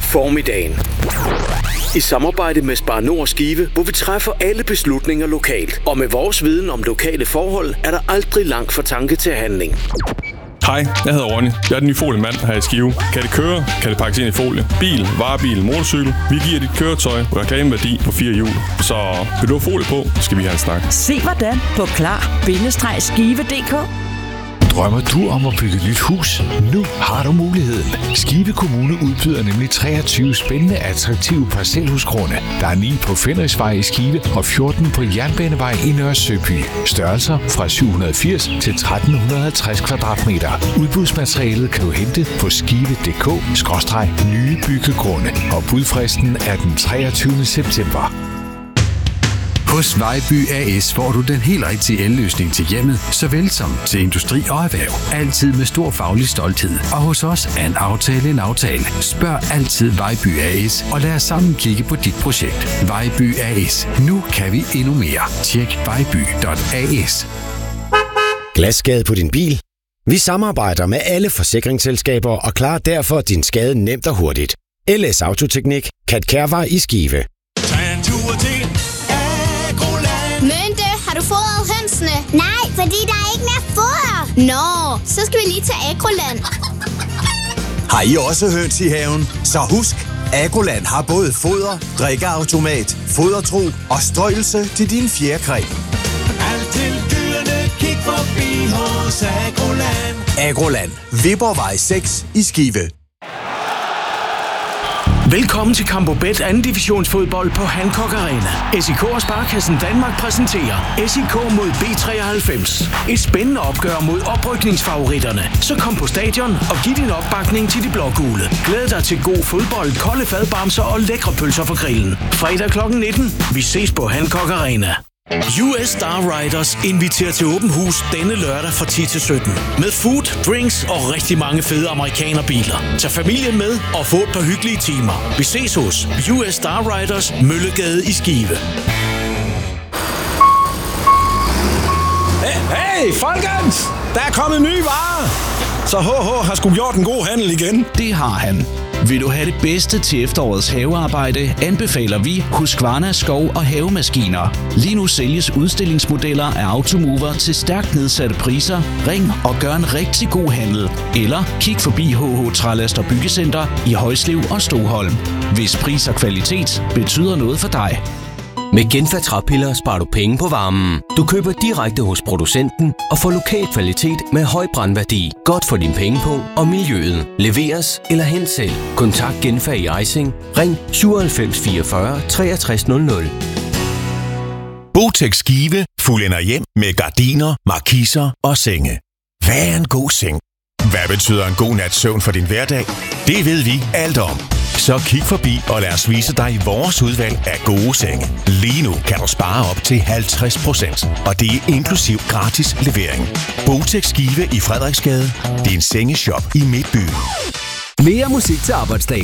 Formiddagen. I samarbejde med Spar Nord Skive, hvor vi træffer alle beslutninger lokalt. Og med vores viden om lokale forhold, er der aldrig langt fra tanke til handling. Hej, jeg hedder Ronny. Jeg er den nye foliemand her i Skive. Kan det køre? Kan det pakkes ind i folie? Bil, varebil, motorcykel. Vi giver dit køretøj reklameværdi på 4 hjul. Så vil du have folie på, skal vi have en snak. Se hvordan på klar-skive.dk. Drømmer du om at bygge et nyt hus? Nu har du muligheden. Skive Kommune udbyder nemlig 23 spændende, attraktive parcelhusgrunde. Der er 9 på Fenriksvej i Skive og 14 på Jernbanevej i Nørre Søby. Størrelser fra 780 til 1350 kvadratmeter. Udbudsmaterialet kan du hente på skive.dk/nye byggegrunde. Og budfristen er den 23. september. Hos Vejby AS får du den helt rigtige elløsning til hjemmet, såvel som til industri og erhverv. Altid med stor faglig stolthed. Og hos os er en aftale en aftale. Spørg altid Vejby AS, og lad os sammen kigge på dit projekt. Vejby AS. Nu kan vi endnu mere. Tjek vejby.as. Glasskade på din bil? Vi samarbejder med alle forsikringsselskaber og klarer derfor din skade nemt og hurtigt. LS Autoteknik, Kat Kærvej i Skive. Mønte, har du fodret hønsene? Nej, fordi der er ikke mere foder. Nå, så skal vi lige til Agroland. Har I også høns i haven? Så husk, Agroland har både foder, drikkeautomat, fodertro og strøelse til din fjerkræ. Alt til dyrene, kig forbi hos Agroland. Agroland, Viborgvej 6 i Skive. Velkommen til Campo Bet 2. divisionsfodbold på Hancock Arena. SIK og Sparkassen Danmark præsenterer SIK mod B93. Et spændende opgør mod oprykningsfavoritterne. Så kom på stadion og giv din opbakning til de blågule. Glæd dig til god fodbold, kolde fadbamser og lækre pølser for grillen. Fredag kl. 19. Vi ses på Hancock Arena. US Star Riders inviterer til åben hus denne lørdag fra 10 til 17. Med food, drinks og rigtig mange fede amerikanerbiler. Tag familien med og få et par hyggelige timer. Vi ses hos US Star Riders, Møllegade i Skive. Hey, folkens! Der er kommet nye varer! Så HH har sgu gjort en god handel igen. Det har han. Vil du have det bedste til efterårets havearbejde, anbefaler vi Husqvarna skov- og havemaskiner. Lige nu sælges udstillingsmodeller af Automover til stærkt nedsatte priser. Ring og gør en rigtig god handel. Eller kig forbi HH Trælast og Byggecenter i Højslev og Stoholm. Hvis pris og kvalitet betyder noget for dig. Med Genfa træpiller sparer du penge på varmen. Du køber direkte hos producenten og får lokal kvalitet med høj brandværdi. Godt for din pengepung og miljøet. Leveres eller hent selv. Kontakt Genfa i Ejsing. Ring 97 44 63 00. Botex Skive fuldender hjem med gardiner, markiser og senge. Hvad er en god seng? Hvad betyder en god nats søvn for din hverdag? Det ved vi alt om. Så kig forbi og lad os vise dig vores udvalg af gode senge. Lige nu kan du spare op til 50%, og det er inklusiv gratis levering. Botex Skive i Frederiksgade. Din sengeshop i Midtbyen. Mere musik til arbejdsdag.